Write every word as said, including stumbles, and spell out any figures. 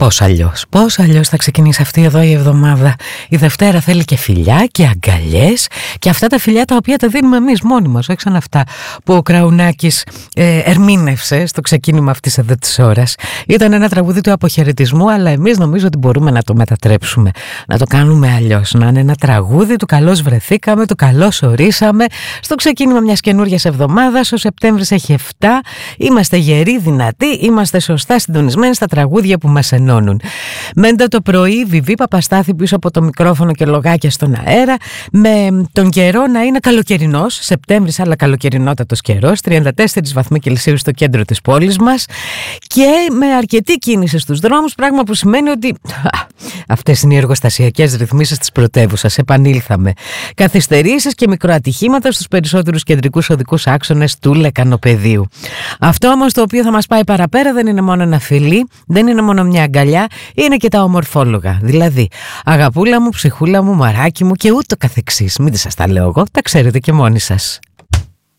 Πώς αλλιώς, πώς αλλιώς θα ξεκινήσει αυτή εδώ η εβδομάδα. Η Δευτέρα θέλει και φιλιά και αγκαλιές και αυτά τα φιλιά τα οποία τα δίνουμε εμείς μόνοι μας, όχι σαν αυτά που ο Κραουνάκης ε, ερμήνευσε στο ξεκίνημα αυτής εδώ της ώρας. Ήταν ένα τραγούδι του αποχαιρετισμού, αλλά εμείς νομίζω ότι μπορούμε να το μετατρέψουμε, να το κάνουμε αλλιώς. Να είναι ένα τραγούδι του καλώς βρεθήκαμε, του καλώς ορίσαμε στο ξεκίνημα μιας καινούριας εβδομάδας. Ο Σεπτέμβρης έχει εφτά, είμαστε γεροί, δυνατοί, είμαστε σωστά συντονισμένοι στα τραγούδια που μας ενώνουν. Μέντα το πρωί, Βιβί Παπαστάθη πίσω από το μικρόφωνο και λογάκια στον αέρα, με τον καιρό να είναι καλοκαιρινός, Σεπτέμβρης αλλά καλοκαιρινότατος καιρός, τριάντα τέσσερις βαθμοί Κελσίου στο κέντρο της πόλης μας και με αρκετή κίνηση στους δρόμους, πράγμα που σημαίνει ότι α, αυτές είναι οι εργοστασιακές ρυθμίσεις της πρωτεύουσας. Επανήλθαμε. Καθυστερήσεις και μικροατυχήματα στους περισσότερους κεντρικούς οδικούς άξονες του Λεκανοπεδίου. Αυτό όμως το οποίο θα μας πάει παραπέρα δεν είναι μόνο ένα φιλί, δεν είναι μόνο μια αγκαλιά, είναι και τα ομορφόλογα. Δηλαδή, αγαπούλα μου, ψυχούλα μου, μαράκι μου και ούτω καθεξής. Μην σας τα λέω εγώ, τα ξέρετε και μόνοι σας.